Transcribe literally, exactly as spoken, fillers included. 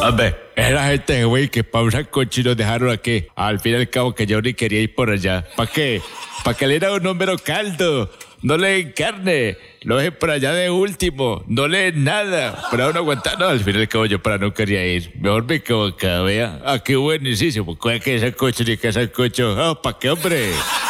Hombre, era gente, güey, que pa' un sancocho y nos dejaron aquí. Al fin y al cabo que yo ni quería ir por allá. ¿Para qué? Para que le diera un número caldo. No le den carne. Lo dejen por allá de último. No le den nada. Para uno aguantar. No, al fin y al cabo yo para no quería ir. Mejor me quedo acá, vea. Ah, qué buenísimo. ¿Cuál que sancocho ni qué sancocho? Ah, ¿para qué, hombre?